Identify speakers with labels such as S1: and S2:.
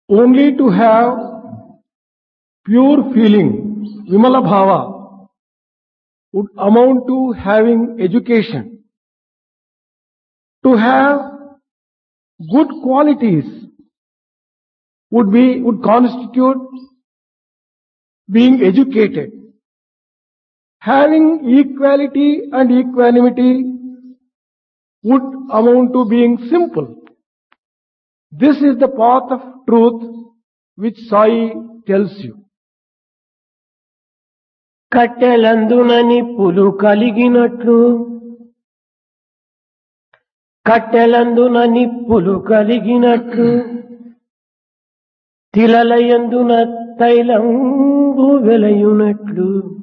S1: Only to have pure feeling, Vimala Bhava, would amount to having education. To have good qualities would constitute being educated. Having equality and equanimity would amount to being simple. This is the path of truth which Sai tells you.
S2: కట్టెలందున నిప్పులు కలిగినట్లు కట్టెలందున నిప్పులు కలిగినట్లు తిలలయందున తైలంబు వెలయునట్లు